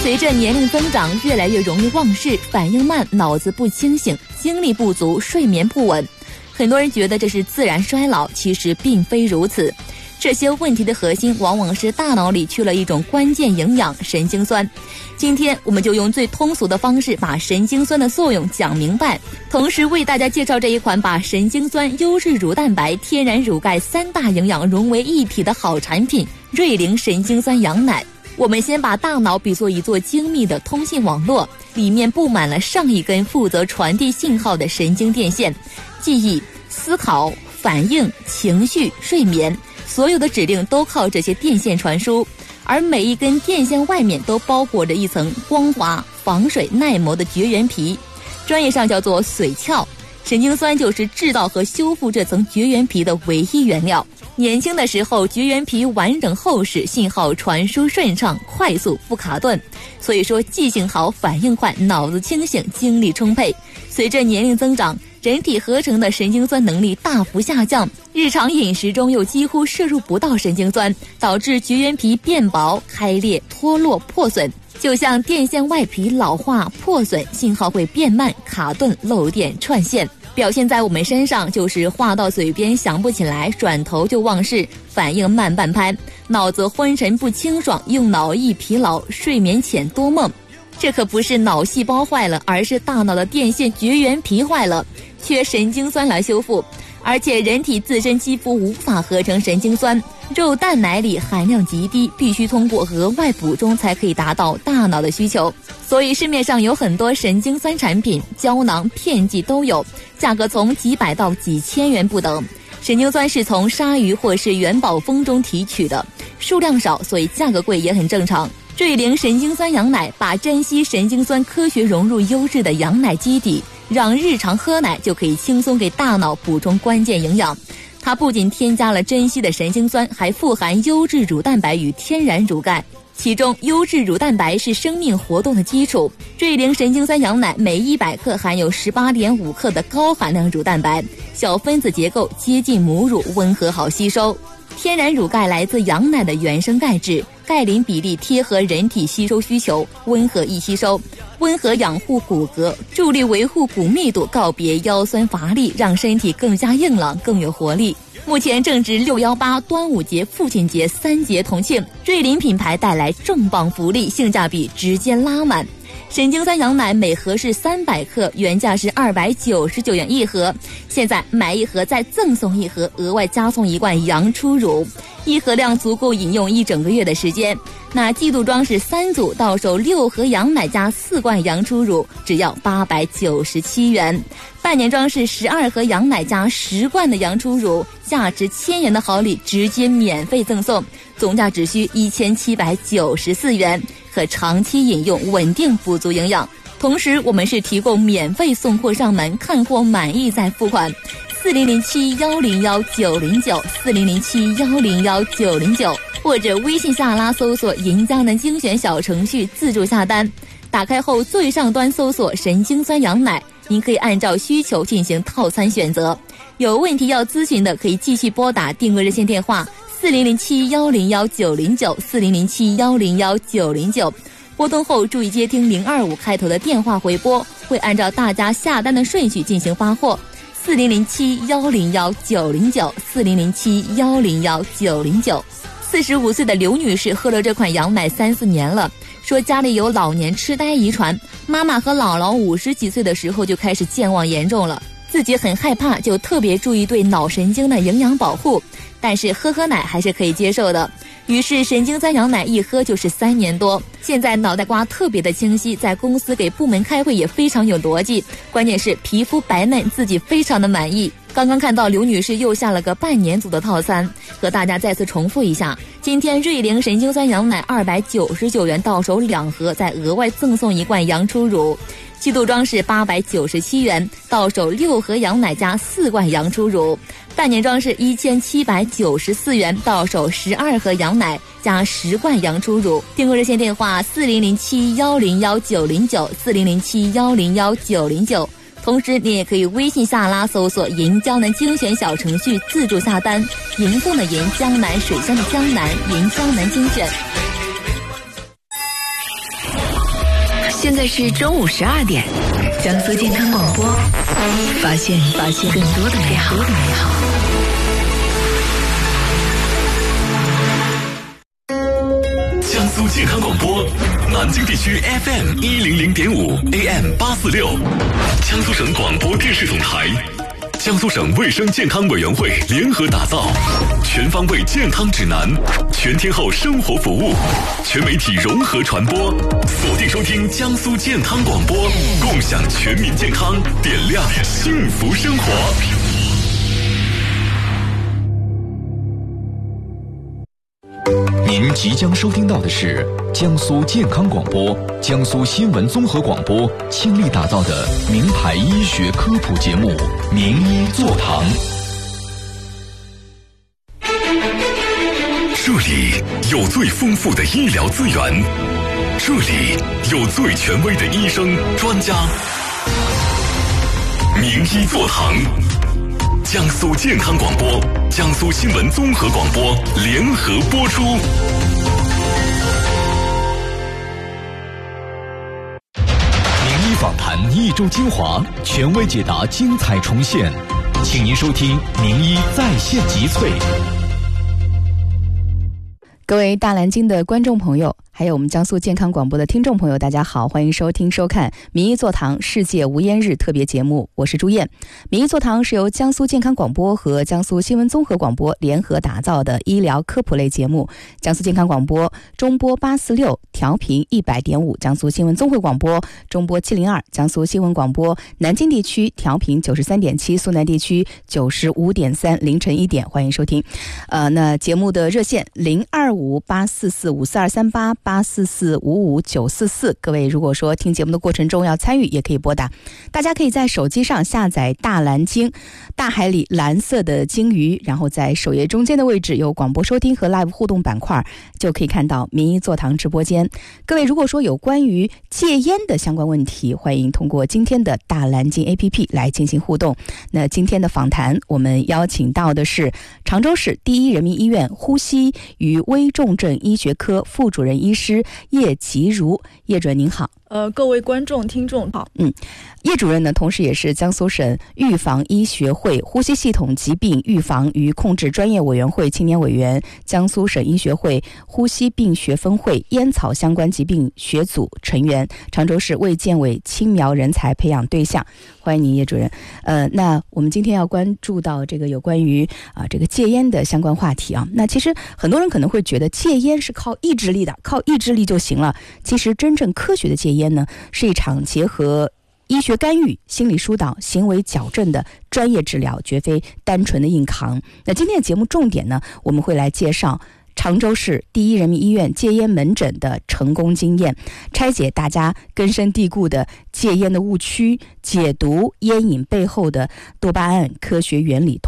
随着年龄增长，越来越容易忘事，反应慢，脑子不清醒，精力不足，睡眠不稳。很多人觉得这是自然衰老，其实并非如此。这些问题的核心往往是大脑里缺了一种关键营养——神经酸。今天我们就用最通俗的方式把神经酸的作用讲明白，同时为大家介绍这一款把神经酸、优质乳蛋白、天然乳钙3大营养融为一体的好产品——瑞灵神经酸羊奶。我们先把大脑比作一座精密的通信网络，里面布满了上亿根负责传递信号的神经电线，记忆、思考、反应、情绪、睡眠，所有的指令都靠这些电线传输。而每一根电线外面都包裹着一层光滑、防水、耐磨的绝缘皮，专业上叫做髓鞘。神经酸就是制造和修复这层绝缘皮的唯一原料。年轻的时候，绝缘皮完整厚实，信号传输顺畅、快速不卡顿，所以说记性好、反应快、脑子清醒、精力充沛。随着年龄增长，人体合成的神经酸能力大幅下降，日常饮食中又几乎摄入不到神经酸，导致绝缘皮变薄、开裂、脱落、破损。就像电线外皮老化破损，信号会变慢、卡顿、漏电、串线。表现在我们身上就是话到嘴边想不起来，转头就忘事，反应慢半拍，脑子昏沉不清爽，用脑易疲劳，睡眠浅多梦。这可不是脑细胞坏了，而是大脑的电线绝缘皮坏了，缺神经酸来修复。而且人体自身肌肤无法合成神经酸，肉蛋奶里含量极低，必须通过额外补充才可以达到大脑的需求。所以市面上有很多神经酸产品，胶囊、片剂都有，价格从几百到几千元不等。神经酸是从鲨鱼或是元宝蜂中提取的，数量少，所以价格贵也很正常。瑞灵神经酸羊奶把珍稀神经酸科学融入优质的羊奶基底，让日常喝奶就可以轻松给大脑补充关键营养。它不仅添加了珍稀的神经酸，还富含优质乳蛋白与天然乳钙。其中优质乳蛋白是生命活动的基础，瑞灵神经酸羊奶每100克含有 18.5 克的高含量乳蛋白，小分子结构接近母乳，温和好吸收。天然乳钙来自羊奶的原生钙质，钙磷比例贴合人体吸收需求，温和易吸收，温和养护骨骼，助力维护骨密度，告别腰酸乏力，让身体更加硬朗，更有活力。目前正值618、端午节、父亲节3节同庆，瑞灵品牌带来重磅福利，性价比直接拉满。神经酸羊奶每盒是300克，原价是299元一盒，现在买一盒再赠送一盒，额外加送1罐羊初乳，一盒量足够饮用1整个月的时间。那季度装是3组，到手6盒羊奶加4罐羊初乳，只要897元。半年装是12盒羊奶加10罐的羊初乳，价值1000元的好礼直接免费赠送，总价只需1794元，可长期饮用，稳定补足营养。同时我们是提供免费送货上门，看货满意再付款。4007-101-909，4007-101-909，或者微信下拉搜索银江南精选小程序自助下单。打开后最上端搜索神经酸羊奶，您可以按照需求进行套餐选择。有问题要咨询的可以继续拨打订购热线电话4007-101-909，4007-101-909，拨通后注意接听025开头的电话回拨，会按照大家下单的顺序进行发货。4007-101-909，4007-101-909。45岁的刘女士喝了这款羊奶3-4年了，说家里有老年痴呆遗传，妈妈和姥姥50几岁的时候就开始健忘严重了，自己很害怕，就特别注意对脑神经的营养保护，但是喝奶还是可以接受的。于是神经酸羊奶一喝就是3年多，现在脑袋瓜特别的清晰，在公司给部门开会也非常有逻辑，关键是皮肤白嫩，自己非常的满意。刚刚看到刘女士又下了个半年组的套餐，和大家再次重复一下，今天瑞灵神经酸羊奶299元到手2盒，再额外赠送1罐羊初乳，季度装是897元，到手6盒羊奶加4罐羊初乳，半年装是1794元，到手12盒羊奶加10罐羊初乳。订购热线电话4007-101-909，4007-101-909。同时你也可以微信下拉搜索银江南精选小程序自助下单，银凤的银，江南水乡的江南，银江南精选。 现在是中午12点，江苏健康广播，发现更多的美好。 江苏健康广播，南京地区 FM 100.5 AM 846，江苏省广播电视总台，江苏省卫生健康委员会联合打造全方位健康指南，全天候生活服务，全媒体融合传播，锁定收听江苏健康广播，共享全民健康，点亮幸福生活。 您即将收听到的是江苏健康广播、江苏新闻综合广播倾力打造的名牌医学科普节目《名医座堂》。 这里有最丰富的医疗资源，这里有最权威的医生专家。名医座堂，江苏健康广播、江苏新闻综合广播联合播出。 名医访谈一周精华，权威解答精彩重现，请您收听名医在线集萃。 各位大蓝鲸的观众朋友，还有我们江苏健康广播的听众朋友，大家好，欢迎收听收看名医座堂世界无烟日特别节目，我是朱燕。名医座堂是由江苏健康广播和江苏新闻综合广播联合打造的医疗科普类节目。江苏健康广播中波846，调频100.5，江苏新闻综合广播中波702，江苏新闻广播南京地区调频93.7，苏南地区95.3，凌晨1点，欢迎收听。那节目的热线02584454238。844559944，各位如果说听节目的过程中要参与，也可以拨打。大家可以在手机上下载大蓝鲸，大海里蓝色的鲸鱼，然后在首页中间的位置有广播收听和 live 互动板块，就可以看到名医座堂直播间。各位如果说有关于戒烟的相关问题，欢迎通过今天的大蓝鲸 APP 来进行互动。那今天的访谈我们邀请到的是常州市第一人民医院呼吸与危重症医学科副主任医师叶吉如，叶主任您好。 各位观众听众好。 叶主任呢，同时也是江苏省预防医学会呼吸系统疾病预防与控制专业委员会青年委员，江苏省医学会呼吸病学分会烟草相关疾病学组成员，常州市卫健委青苗人才培养对象。欢迎您，叶主任。那我们今天要关注到这个有关于这个戒烟的相关话题啊。那其实很多人可能会觉得戒烟是靠意志力的，靠意志力就行了。其实真正科学的戒烟呢，是一场结合医学干预、心理疏导、行为矫正的专业治疗，绝非单纯的硬扛。那今天的节目重点呢，我们会来介绍常州市第一人民医院戒烟门诊的成功经验，拆解大家根深蒂固的戒烟的误区，解读烟瘾背后的多巴胺科学原理，